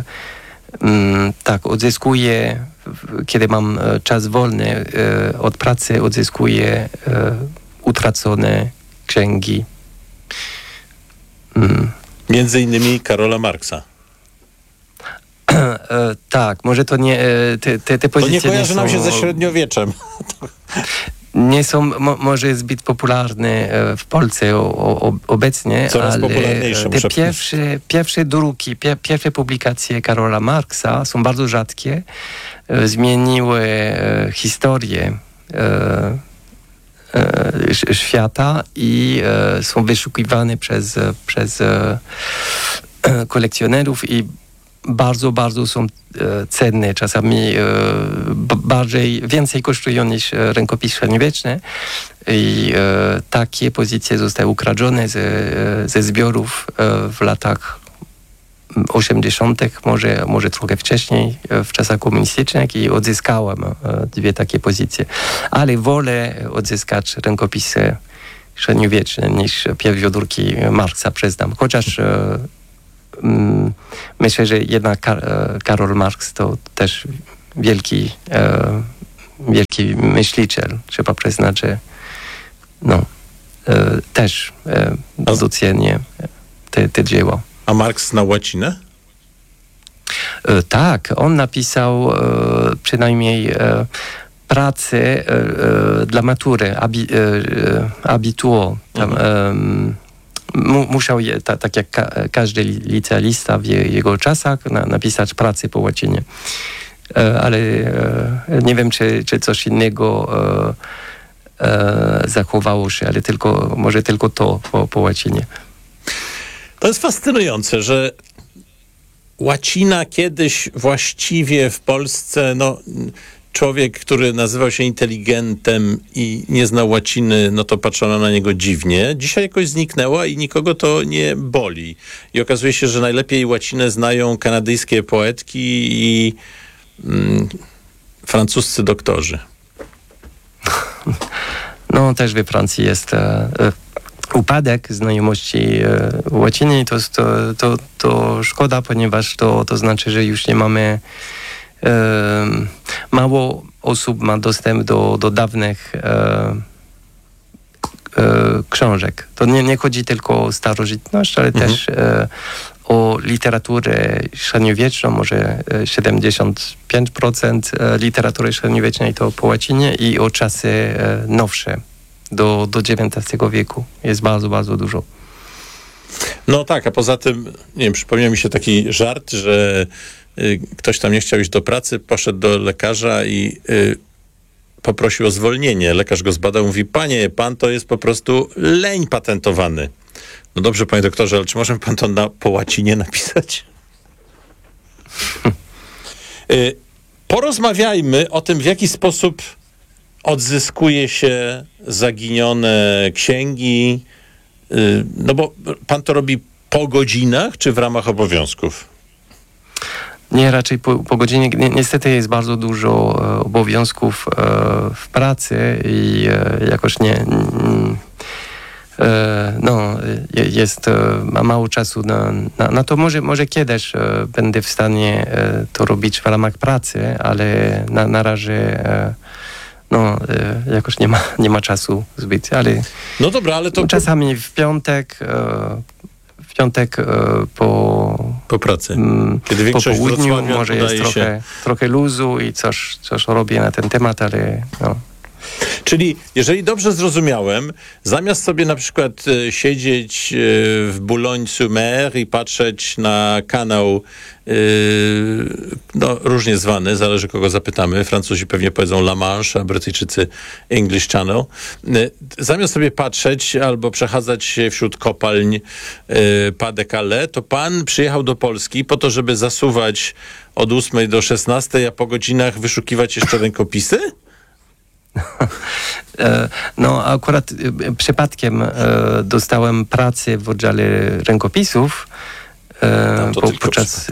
tak, odzyskuję, kiedy mam czas wolny od pracy, odzyskuję utracone księgi. Między innymi Karola Marksa. Tak, może to nie... Te pozycje to nie kojarzy nam się są, ze średniowieczem. Nie są może zbyt popularne w Polsce obecnie, coraz ale popularniejsze, te pierwsze druki, pierwsze publikacje Karola Marksa są bardzo rzadkie. Zmieniły historię świata i są wyszukiwane przez kolekcjonerów i bardzo są cenne, czasami więcej kosztują niż rękopis średniowieczny i takie pozycje zostały ukradzione ze zbiorów w latach 80., może trochę wcześniej, w czasach komunistycznych i odzyskałem dwie takie pozycje. Ale wolę odzyskać rękopisy średniowieczne niż pierwiodórki Marksa, przyznam. Chociaż myślę, że jednak Karol Marx to też wielki myśliciel. Trzeba przyznać, że też docenię te dzieła. A Marx znał łacinę? Tak, on napisał przynajmniej pracę dla matury, abitur. Musiał, tak jak każdy licealista w jego czasach, napisać pracę po łacinie. Ale nie wiem, czy coś innego zachowało się, ale może tylko to po łacinie. To jest fascynujące, że łacina kiedyś właściwie w Polsce, człowiek, który nazywał się inteligentem i nie znał łaciny, to patrzono na niego dziwnie. Dzisiaj jakoś zniknęła i nikogo to nie boli. I okazuje się, że najlepiej łacinę znają kanadyjskie poetki i francuscy doktorzy. Też we Francji jest upadek znajomości łaciny i to szkoda, ponieważ to znaczy, że już nie mamy mało osób ma dostęp do dawnych książek. To nie chodzi tylko o starożytność, ale też o literaturę średniowieczną, może 75% literatury średniowiecznej to po łacinie i o czasy nowsze, do XIX wieku. Jest bardzo dużo. Tak, a poza tym, przypomniał mi się taki żart, że ktoś tam nie chciał iść do pracy, poszedł do lekarza i poprosił o zwolnienie. Lekarz go zbadał, mówi: panie, pan to jest po prostu leń patentowany. No dobrze, panie doktorze, ale czy może pan to po łacinie napisać? Porozmawiajmy o tym, w jaki sposób odzyskuje się zaginione księgi. Bo pan to robi po godzinach, czy w ramach obowiązków? Nie, raczej po godzinie. Niestety jest bardzo dużo obowiązków w pracy i jakoś jest mało czasu na to. Może kiedyś będę w stanie to robić w ramach pracy, ale na razie jakoś nie ma czasu zbyt, ale no dobra, ale to czasami w piątek po pracy. Kiedy większość po południu może jest się trochę luzu i coś robię na ten temat, ale Czyli, jeżeli dobrze zrozumiałem, zamiast sobie na przykład siedzieć w Boulogne-sur-Mer i patrzeć na kanał różnie zwany, zależy kogo zapytamy, Francuzi pewnie powiedzą La Manche, a Brytyjczycy English Channel, zamiast sobie patrzeć albo przechadzać się wśród kopalń Pas de Calais, to pan przyjechał do Polski po to, żeby zasuwać od 8 do 16, a po godzinach wyszukiwać jeszcze rękopisy? Akurat przypadkiem dostałem pracę w oddziale rękopisów podczas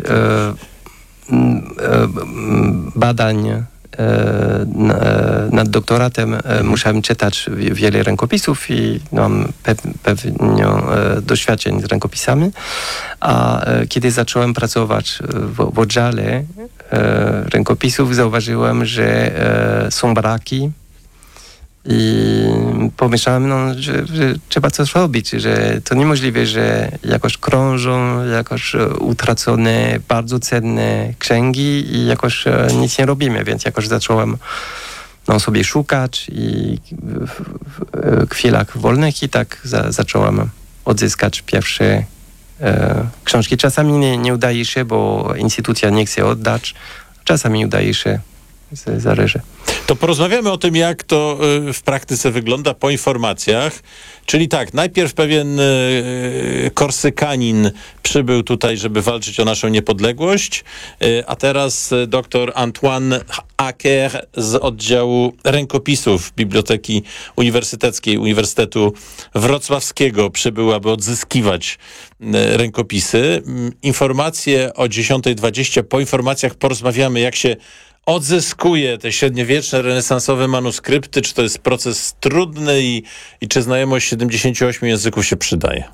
badań nad doktoratem. Musiałem czytać wiele rękopisów i mam pewnie doświadczeń z rękopisami, a kiedy zacząłem pracować w oddziale rękopisów, zauważyłem, że są braki. I pomyślałem, że trzeba coś robić, że to niemożliwe, że jakoś krążą, jakoś utracone, bardzo cenne księgi i jakoś nic nie robimy, więc jakoś zacząłem sobie szukać i w chwilach wolnych i tak zacząłem odzyskać pierwsze książki. Czasami nie udaje się, bo instytucja nie chce oddać, czasami udaje się, zależy. To porozmawiamy o tym, jak to w praktyce wygląda po informacjach. Czyli tak, najpierw pewien Korsykanin przybył tutaj, żeby walczyć o naszą niepodległość, a teraz dr Antoine Acker z oddziału rękopisów Biblioteki Uniwersyteckiej Uniwersytetu Wrocławskiego przybył, aby odzyskiwać rękopisy. Informacje o 10:20. Po informacjach porozmawiamy, jak się odzyskuje te średniowieczne, renesansowe manuskrypty, czy to jest proces trudny i czy znajomość 78 języków się przydaje.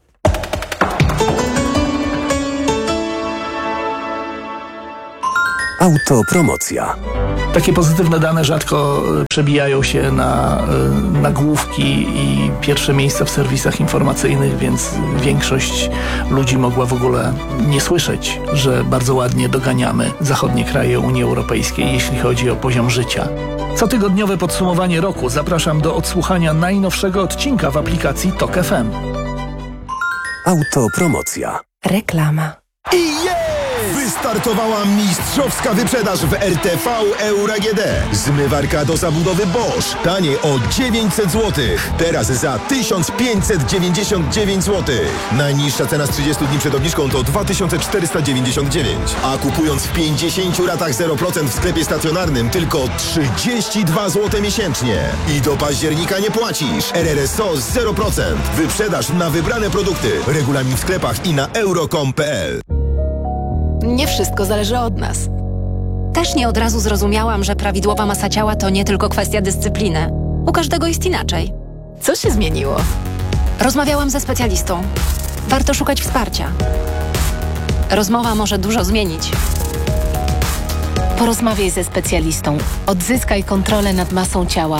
Autopromocja. Takie pozytywne dane rzadko przebijają się na nagłówki i pierwsze miejsca w serwisach informacyjnych, więc większość ludzi mogła w ogóle nie słyszeć, że bardzo ładnie doganiamy zachodnie kraje Unii Europejskiej, jeśli chodzi o poziom życia. Cotygodniowe podsumowanie roku. Zapraszam do odsłuchania najnowszego odcinka w aplikacji TOK FM. Autopromocja. Reklama. Wystartowała mistrzowska wyprzedaż w RTV Euro AGD. Zmywarka do zabudowy Bosch. Taniej o 900 zł. Teraz za 1599 zł. Najniższa cena z 30 dni przed obniżką to 2499. A kupując w 50 ratach 0% w sklepie stacjonarnym tylko 32 zł miesięcznie. I do października nie płacisz. RRSO 0%. Wyprzedaż na wybrane produkty. Regulamin w sklepach i na euro.com.pl. Nie wszystko zależy od nas. Też nie od razu zrozumiałam, że prawidłowa masa ciała to nie tylko kwestia dyscypliny. U każdego jest inaczej. Co się zmieniło? Rozmawiałam ze specjalistą. Warto szukać wsparcia. Rozmowa może dużo zmienić. Porozmawiaj ze specjalistą. Odzyskaj kontrolę nad masą ciała.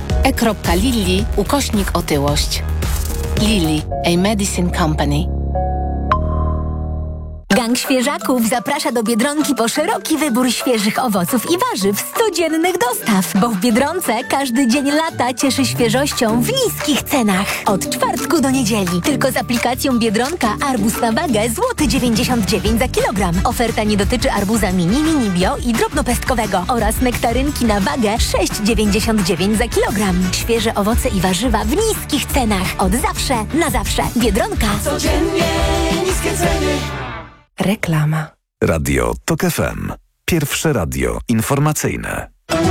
e.lilly/otyłość. Lilly, a medicine company. Gang Świeżaków zaprasza do Biedronki po szeroki wybór świeżych owoców i warzyw z codziennych dostaw, bo w Biedronce każdy dzień lata cieszy świeżością w niskich cenach. Od czwartku do niedzieli. Tylko z aplikacją Biedronka arbuz na wagę złoty 99 za kilogram. Oferta nie dotyczy arbuza mini bio i drobnopestkowego oraz nektarynki na wagę 6,99 za kilogram. Świeże owoce i warzywa w niskich cenach. Od zawsze na zawsze. Biedronka. Codziennie niskie ceny. Reklama. Radio TOK FM. Pierwsze radio informacyjne.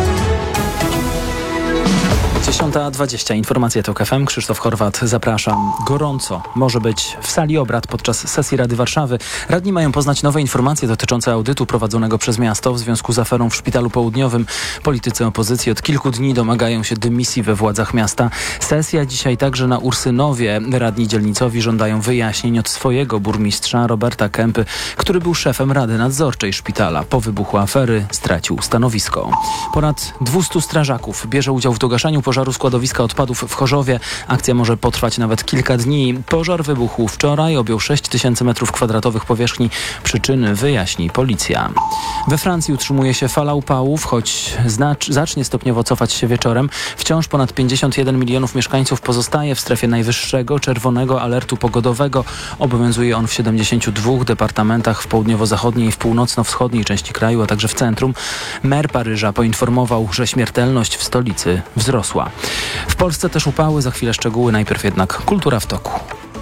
10:20. Informacje TOK FM. Krzysztof Horwat, zapraszam. Gorąco może być w sali obrad podczas sesji Rady Warszawy. Radni mają poznać nowe informacje dotyczące audytu prowadzonego przez miasto w związku z aferą w Szpitalu Południowym. Politycy opozycji od kilku dni domagają się dymisji we władzach miasta. Sesja dzisiaj także na Ursynowie. Radni dzielnicowi żądają wyjaśnień od swojego burmistrza Roberta Kępy, który był szefem Rady Nadzorczej szpitala. Po wybuchu afery stracił stanowisko. Ponad 200 strażaków bierze udział w dogaszaniu pożaru składowiska odpadów w Chorzowie. Akcja może potrwać nawet kilka dni. Pożar wybuchł wczoraj, objął 6000 m2 powierzchni. Przyczyny wyjaśni policja. We Francji utrzymuje się fala upałów, choć zacznie stopniowo cofać się wieczorem. Wciąż ponad 51 milionów mieszkańców pozostaje w strefie najwyższego czerwonego alertu pogodowego. Obowiązuje on w 72 departamentach w południowo-zachodniej i w północno-wschodniej części kraju, a także w centrum. Mer Paryża poinformował, że śmiertelność w stolicy wzrosła. W Polsce też upały, za chwilę szczegóły, najpierw jednak kultura w toku.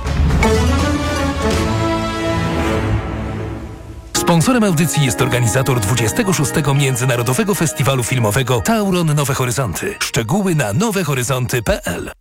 Sponsorem audycji jest organizator 26. Międzynarodowego Festiwalu Filmowego Tauron Nowe Horyzonty. Szczegóły na nowehoryzonty.pl.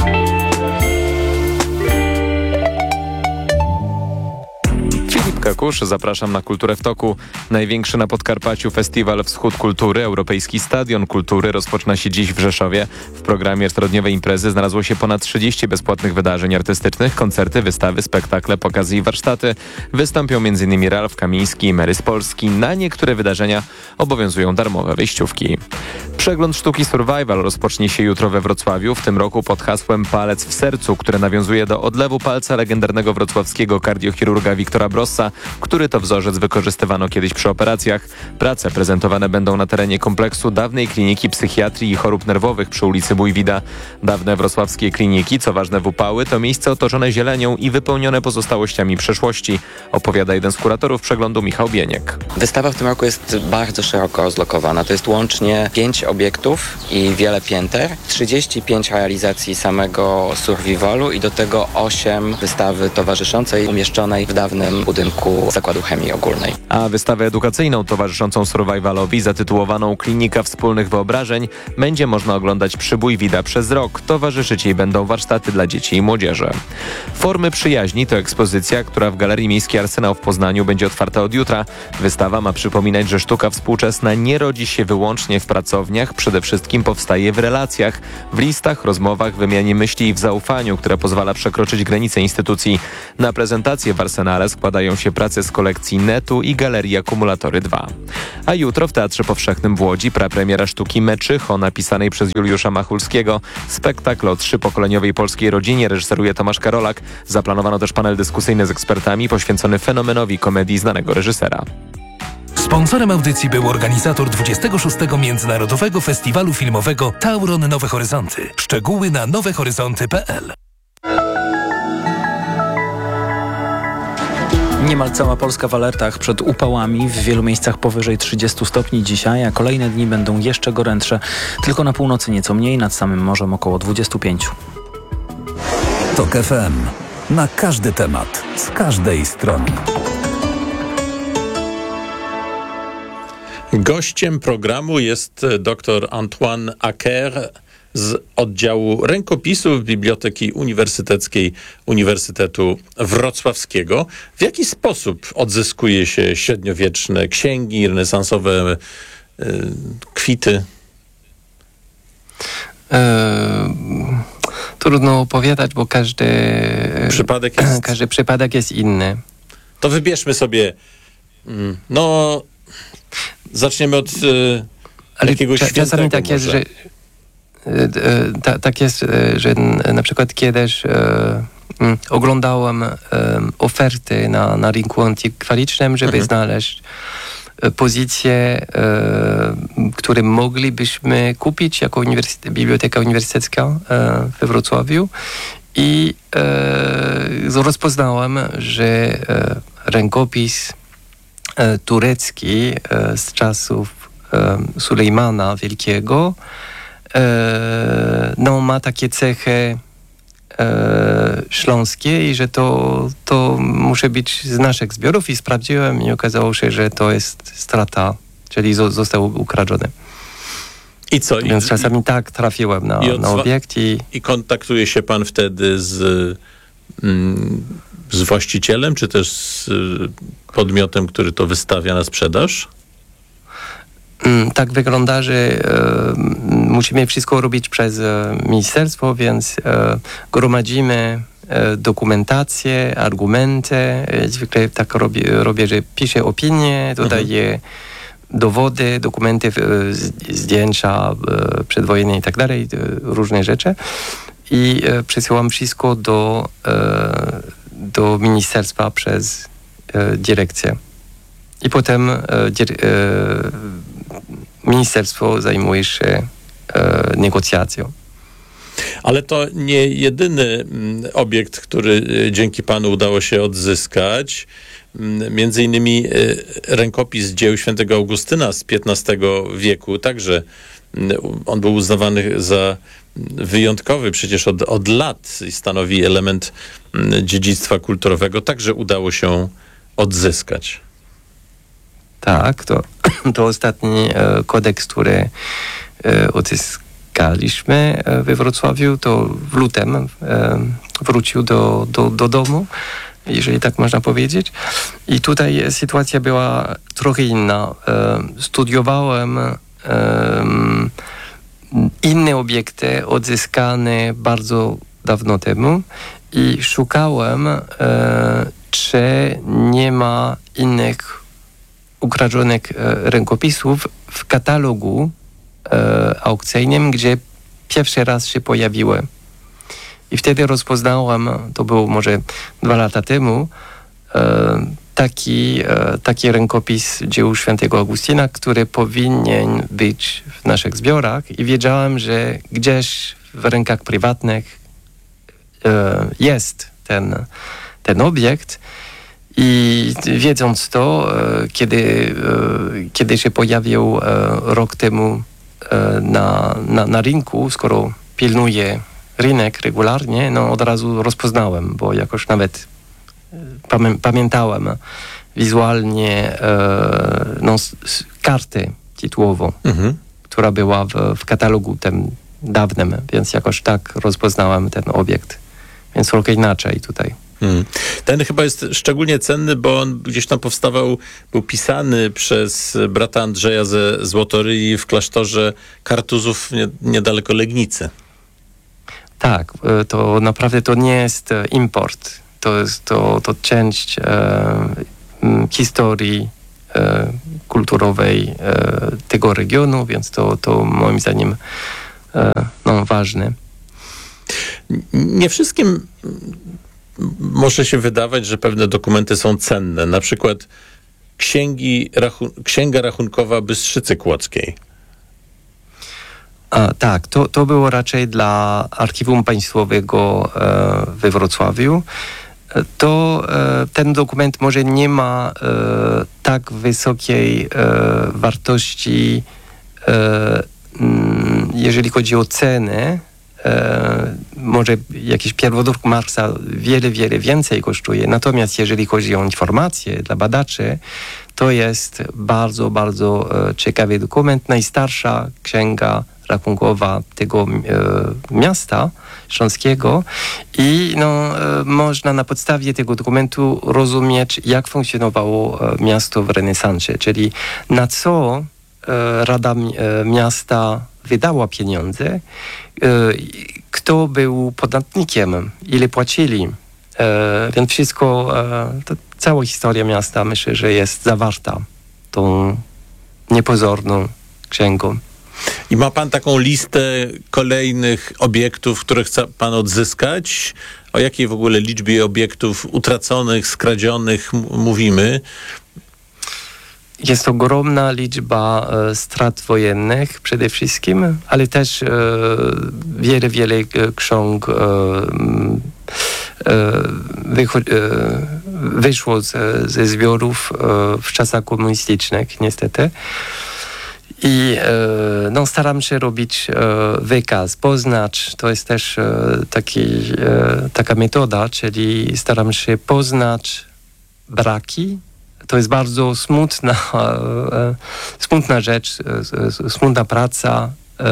Kakusz, zapraszam na Kulturę w toku. Największy na Podkarpaciu festiwal Wschód Kultury, Europejski Stadion Kultury rozpoczyna się dziś w Rzeszowie. W programie czterodniowej imprezy znalazło się ponad 30 bezpłatnych wydarzeń artystycznych, koncerty, wystawy, spektakle, pokazy i warsztaty. Wystąpią m.in. Ralf Kamiński i Mary z Polski. Na niektóre wydarzenia obowiązują darmowe wejściówki. Przegląd sztuki Survival rozpocznie się jutro we Wrocławiu, w tym roku pod hasłem Palec w sercu, które nawiązuje do odlewu palca legendarnego wrocławskiego kardiochirurga Wiktora Brossa. który to wzorzec wykorzystywano kiedyś przy operacjach. Prace prezentowane będą na terenie kompleksu dawnej Kliniki Psychiatrii i Chorób Nerwowych przy ulicy Bójwida. Dawne wrocławskie kliniki, co ważne w upały, to miejsce otoczone zielenią i wypełnione pozostałościami przeszłości, opowiada jeden z kuratorów przeglądu Michał Bieniek. Wystawa w tym roku jest bardzo szeroko rozlokowana. To jest łącznie 5 obiektów i wiele pięter, 35 realizacji samego survivalu i do tego 8 wystawy towarzyszącej umieszczonej w dawnym budynku Zakładu Chemii Ogólnej. A wystawę edukacyjną towarzyszącą survivalowi, zatytułowaną Klinika Wspólnych Wyobrażeń, będzie można oglądać przy Bójwida przez rok. Towarzyszyć jej będą warsztaty dla dzieci i młodzieży. Formy przyjaźni to ekspozycja, która w Galerii Miejskiej Arsenał w Poznaniu będzie otwarta od jutra. Wystawa ma przypominać, że sztuka współczesna nie rodzi się wyłącznie w pracowniach, przede wszystkim powstaje w relacjach, w listach, rozmowach, wymianie myśli i w zaufaniu, które pozwala przekroczyć granice instytucji. Na prezentację w Arsenale składają się prace z kolekcji Netu i Galerii Akumulatory 2. A jutro w Teatrze Powszechnym w Łodzi prapremiera sztuki Meczycho, napisanej przez Juliusza Machulskiego. Spektakl o 3-pokoleniowej polskiej rodzinie reżyseruje Tomasz Karolak. Zaplanowano też panel dyskusyjny z ekspertami poświęcony fenomenowi komedii znanego reżysera. Sponsorem audycji był organizator 26. Międzynarodowego Festiwalu Filmowego Tauron Nowe Horyzonty. Szczegóły na nowehoryzonty.pl. Niemal cała Polska w alertach przed upałami, w wielu miejscach powyżej 30 stopni dzisiaj, a kolejne dni będą jeszcze gorętsze. Tylko na północy nieco mniej, nad samym morzem około 25. TOK FM. Na każdy temat, z każdej strony. Gościem programu jest dr Antoine Acker z oddziału rękopisów Biblioteki Uniwersyteckiej Uniwersytetu Wrocławskiego. W jaki sposób odzyskuje się średniowieczne księgi, renesansowe kwity? Trudno opowiadać, bo każdy przypadek jest inny. To wybierzmy sobie, zaczniemy od jakiegoś świętego. Czasami tak jest, że tak jest, że na przykład kiedyś oglądałem oferty na rynku antykwaricznym, żeby znaleźć pozycje, które moglibyśmy kupić jako Biblioteka Uniwersytecka we Wrocławiu i rozpoznałem, że rękopis turecki z czasów Sulejmana Wielkiego ma takie cechy śląskie i że to musi być z naszych zbiorów i sprawdziłem i okazało się, że to jest strata, czyli został ukradziony. I co? Więc czasami tak trafiłem na obiekt i kontaktuje się pan wtedy z właścicielem, czy też z podmiotem, który to wystawia na sprzedaż? Tak wygląda, że musimy wszystko robić przez ministerstwo, więc gromadzimy dokumentację, argumenty. Zwykle tak robię, że piszę opinię, dodaję dowody, dokumenty, zdjęcia przedwojenne i tak dalej, różne rzeczy. I przesyłam wszystko do ministerstwa przez dyrekcję. I potem ministerstwo zajmuje się negocjacją. Ale to nie jedyny obiekt, który dzięki panu udało się odzyskać. Między innymi rękopis dzieł świętego Augustyna z XV wieku. Także on był uznawany za wyjątkowy przecież od lat i stanowi element dziedzictwa kulturowego. Także udało się odzyskać. Tak, to ostatni kodeks, który odzyskaliśmy we Wrocławiu, to w lutym wrócił do domu, jeżeli tak można powiedzieć. I tutaj sytuacja była trochę inna. Studiowałem inne obiekty odzyskane bardzo dawno temu i szukałem, czy nie ma innych ukradzionych rękopisów w katalogu aukcyjnym, gdzie pierwszy raz się pojawiły. I wtedy rozpoznałem, to było może 2 lata temu, taki rękopis dzieł świętego Augustyna, który powinien być w naszych zbiorach i wiedziałem, że gdzieś w rękach prywatnych jest ten obiekt i wiedząc to, kiedy się pojawił rok temu na rynku, skoro pilnuje rynek regularnie, no od razu rozpoznałem, bo jakoś nawet pamiętałem wizualnie kartę tytułową, która była w katalogu tym dawnym, więc jakoś tak rozpoznałem ten obiekt. Więc trochę inaczej tutaj. Ten chyba jest szczególnie cenny, bo on gdzieś tam był pisany przez brata Andrzeja ze Złotoryi w klasztorze Kartuzów niedaleko Legnicy. Tak, to naprawdę to nie jest import. To jest to część historii kulturowej tego regionu, więc to moim zdaniem ważne. Nie wszystkim może się wydawać, że pewne dokumenty są cenne. Na przykład Księga Rachunkowa Bystrzycy Kłodzkiej. Tak, to było raczej dla Archiwum Państwowego we Wrocławiu. Ten dokument może nie ma tak wysokiej wartości, jeżeli chodzi o cenę. Może jakiś pierwodruk Marksa wiele więcej kosztuje. Natomiast jeżeli chodzi o informacje dla badaczy, to jest bardzo, bardzo ciekawy dokument. Najstarsza księga rachunkowa tego miasta śląskiego i można na podstawie tego dokumentu rozumieć, jak funkcjonowało miasto w renesansie, czyli na co Rada Miasta wydała pieniądze, kto był podatnikiem, ile płacili. Więc wszystko, cała historia miasta, myślę, że jest zawarta tą niepozorną księgą. I ma pan taką listę kolejnych obiektów, które chce pan odzyskać? O jakiej w ogóle liczbie obiektów utraconych, skradzionych mówimy? Jest ogromna liczba strat wojennych przede wszystkim, ale też wiele ksiąg wyszło ze zbiorów w czasach komunistycznych niestety. I staram się robić wykaz, poznać, to jest też taka metoda, czyli staram się poznać braki. To jest bardzo smutna rzecz, smutna praca,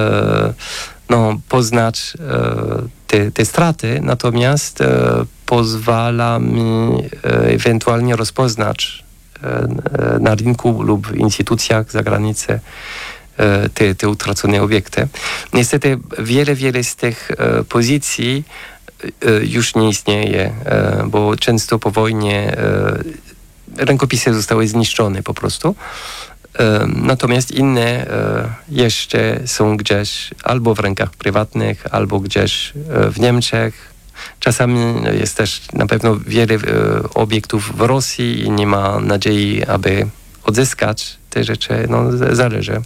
poznać te straty, natomiast pozwala mi ewentualnie rozpoznać na rynku lub w instytucjach za granicą te utracone obiekty. Niestety wiele z tych pozycji już nie istnieje, bo często po wojnie rękopisy zostały zniszczone po prostu. Natomiast inne jeszcze są gdzieś albo w rękach prywatnych, albo gdzieś w Niemczech. Czasami jest też na pewno wiele obiektów w Rosji i nie ma nadziei, aby odzyskać te rzeczy. Zależy.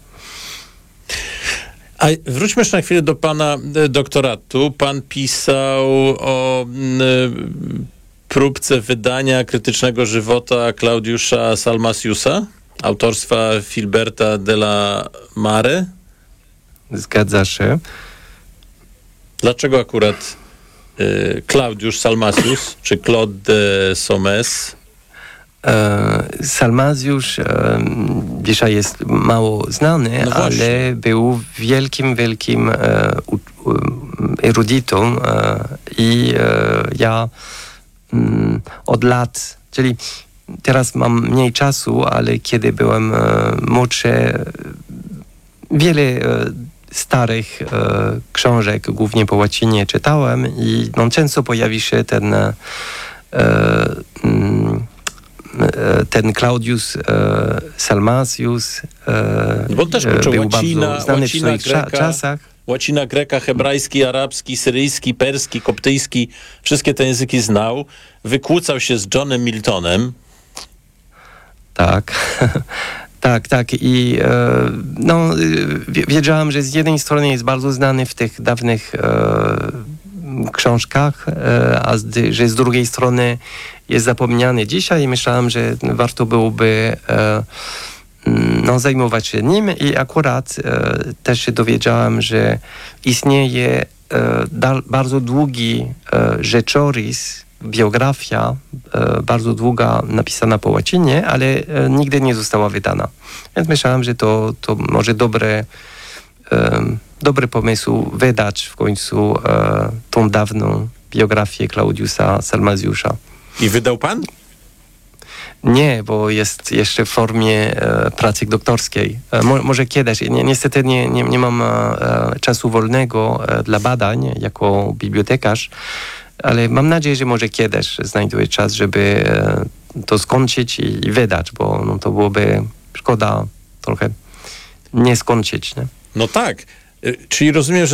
A wróćmy jeszcze na chwilę do pana doktoratu. Pan pisał o próbce wydania krytycznego żywota Claudiusza Salmasiusa, autorstwa Filberta della Mare. Zgadza się. Dlaczego akurat Claudiusz Salmasius, czy Claude de Saumes? Salmasius dzisiaj jest mało znany, ale był wielkim erudytą i ja od lat, czyli teraz mam mniej czasu, ale kiedy byłem młodszy, wiele starych książek, głównie po łacinie czytałem i często pojawi się ten Claudius Salmasius, bo też był bardzo znany w swoich czasach. Łacina, greka, hebrajski, arabski, syryjski, perski, koptyjski, wszystkie te języki znał. Wykłócał się z Johnem Miltonem. Tak. Tak. I wiedziałam, że z jednej strony jest bardzo znany w tych dawnych książkach, a że z drugiej strony jest zapomniany dzisiaj i myślałam, że warto byłoby zajmować się nim i akurat też się dowiedziałam, że istnieje bardzo długi życiorys, biografia, bardzo długa, napisana po łacinie, ale nigdy nie została wydana. Więc myślałam, że to może dobry pomysł wydać w końcu tą dawną biografię Klaudiusa Salmasiusza. I wydał pan? Nie, bo jest jeszcze w formie pracy doktorskiej. Może kiedyś. Niestety nie mam czasu wolnego dla badań jako bibliotekarz, ale mam nadzieję, że może kiedyś znajduję czas, żeby to skończyć i wydać, bo to byłoby szkoda trochę nie skończyć. Nie? No tak. Czyli rozumiem, że